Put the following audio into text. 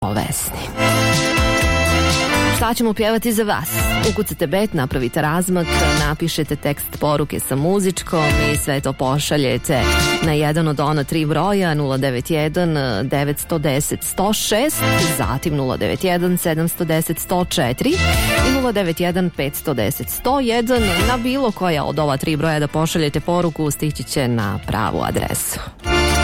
Vesni. Šta ćemo pjevati za vas? Ukucate bet, napravite razmak, napišete tekst poruke sa muzičkom i sve to pošaljete na jedan od ona 3 broja 091 910 106, zatim 091 710 104 i 091 510 101. Na bilo koja od ova 3 broja da pošaljete poruku stići će na pravu adresu.